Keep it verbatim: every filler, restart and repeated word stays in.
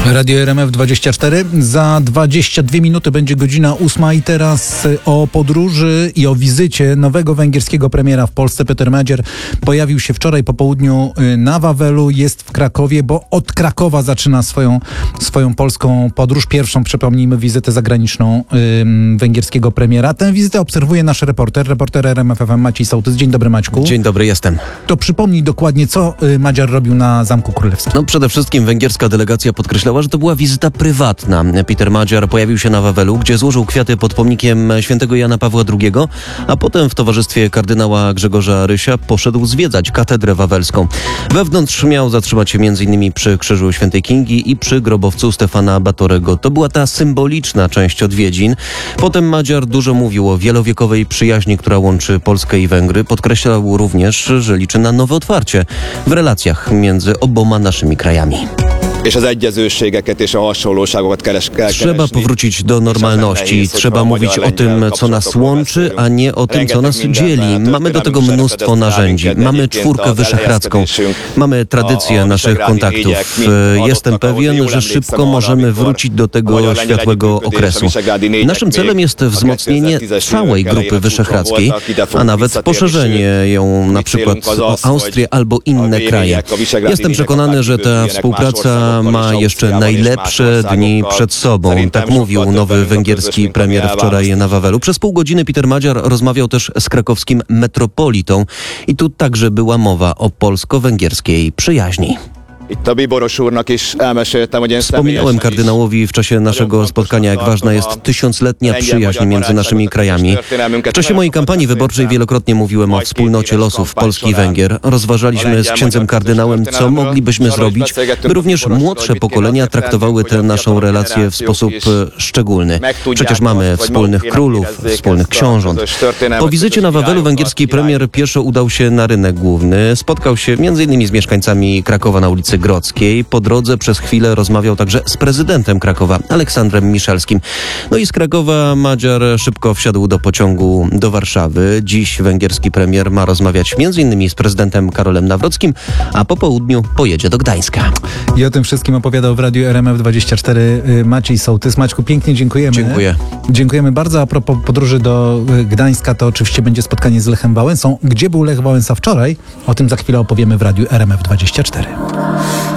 Radio R M F dwadzieścia cztery. Za dwadzieścia dwie minuty będzie godzina ósma i teraz o podróży i o wizycie nowego węgierskiego premiera w Polsce. Peter Magyar pojawił się wczoraj po południu na Wawelu, jest w Krakowie, bo od Krakowa zaczyna swoją, swoją polską podróż. Pierwszą, przypomnijmy, wizytę zagraniczną ym, węgierskiego premiera. Tę wizytę obserwuje nasz reporter, reporter R M F F M Maciej Sołtys. Dzień dobry, Maćku. Dzień dobry, jestem. To przypomnij dokładnie, co y, Magyar robił na Zamku Królewskim. No przede wszystkim węgierska delegacja podkreślała, że to była wizyta prywatna. Peter Magyar pojawił się na Wawelu, gdzie złożył kwiaty pod pomnikiem świętego Jana Pawła drugiego, a potem w towarzystwie kardynała Grzegorza Rysia poszedł zwiedzać katedrę wawelską. Wewnątrz miał zatrzymać się między innymi przy krzyżu świętej Kingi i przy grobowcu Stefana Batorego. To była ta symboliczna część odwiedzin. Potem Magyar dużo mówił o wielowiekowej przyjaźni, która łączy Polskę i Węgry. Podkreślał również, że liczy na nowe otwarcie w relacjach między oboma naszymi krajami. Trzeba powrócić do normalności. Trzeba mówić o tym, co nas łączy, a nie o tym, co nas dzieli. Mamy do tego mnóstwo narzędzi. Mamy czwórkę wyszehradzką. Mamy tradycję naszych kontaktów. Jestem pewien, że szybko możemy wrócić do tego światłego okresu. Naszym celem jest wzmocnienie całej grupy wyszehradzkiej, a nawet poszerzenie ją na przykład o Austrię albo inne kraje. Jestem przekonany, że ta współpraca ma jeszcze najlepsze dni przed sobą. Tak mówił nowy węgierski premier wczoraj na Wawelu. Przez pół godziny Peter Magyar rozmawiał też z krakowskim metropolitą i tu także była mowa o polsko-węgierskiej przyjaźni. Wspominałem kardynałowi w czasie naszego spotkania, jak ważna jest tysiącletnia przyjaźń między naszymi krajami. W czasie mojej kampanii wyborczej wielokrotnie mówiłem o wspólnocie losów Polski i Węgier. Rozważaliśmy z księdzem kardynałem, co moglibyśmy zrobić, by również młodsze pokolenia traktowały tę naszą relację w sposób szczególny. Przecież mamy wspólnych królów, wspólnych książąt. Po wizycie na Wawelu węgierski premier pieszo udał się na rynek główny. Spotkał się między innymi z mieszkańcami Krakowa na ulicy Grodzkiej. Po drodze przez chwilę rozmawiał także z prezydentem Krakowa, Aleksandrem Miszelskim. No i z Krakowa Magyar szybko wsiadł do pociągu do Warszawy. Dziś węgierski premier ma rozmawiać między innymi z prezydentem Karolem Nawrockim, a po południu pojedzie do Gdańska. I o tym wszystkim opowiadał w Radiu R M F dwadzieścia cztery Maciej Sołtys. Maćku, pięknie dziękujemy. Dziękuję. Dziękujemy bardzo. A propos podróży do Gdańska, to oczywiście będzie spotkanie z Lechem Wałęsą. Gdzie był Lech Wałęsa wczoraj? O tym za chwilę opowiemy w Radiu R M F dwadzieścia cztery.